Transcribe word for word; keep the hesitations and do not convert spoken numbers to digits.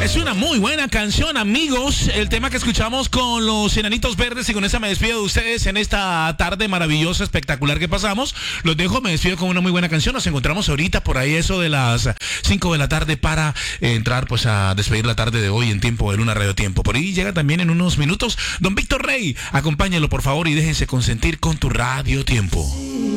Es una muy buena canción, amigos. El tema que escuchamos con los Enanitos Verdes, y con esa me despido de ustedes en esta tarde maravillosa, espectacular que pasamos. Los dejo, me despido con una muy buena canción. Nos encontramos ahorita por ahí eso de las cinco de la tarde para eh, entrar pues a despedir la tarde de hoy en Tiempo de Luna Radio Tiempo. Por ahí llega también en unos minutos don Víctor Rey. Acompáñelo por favor y déjense consentir con tu Radio Tiempo.